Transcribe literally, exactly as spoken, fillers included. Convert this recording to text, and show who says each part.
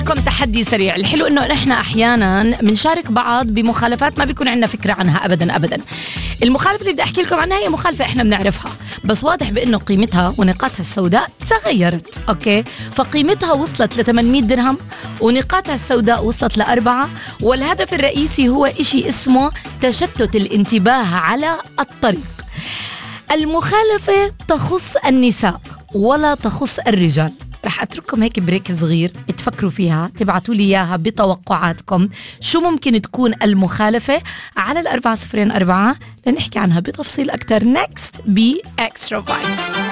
Speaker 1: لكم تحدي سريع. الحلو انه نحن احيانا بنشارك بعض بمخالفات ما بيكون عندنا فكره عنها ابدا ابدا. المخالفه اللي بدي احكي لكم عنها هي مخالفه احنا بنعرفها، بس واضح بانه قيمتها ونقاطها السوداء تغيرت. اوكي، فقيمتها وصلت ل ثمانمئة درهم ونقاطها السوداء وصلت لأربعة، والهدف الرئيسي هو إشي اسمه تشتت الانتباه على الطريق. المخالفة تخص النساء ولا تخص الرجال. رح أترككم هيك بريك صغير تفكروا فيها، تبعتوا لي إياها بتوقعاتكم شو ممكن تكون المخالفة على الأربعة صفرين أربعة لنحكي عنها بتفصيل أكتر. next ب Extra Vibes.